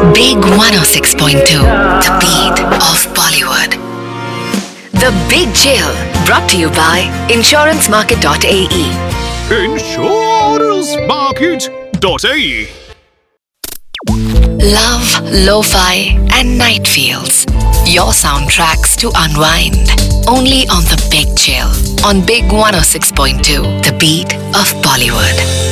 Big 106.2, the beat of Bollywood. The Big Jail, brought to you by insurancemarket.ae. Insurancemarket.ae. Love, lo-fi and night feels. Your soundtracks to unwind. Only on the Big Jail on Big 106.2, the beat of Bollywood.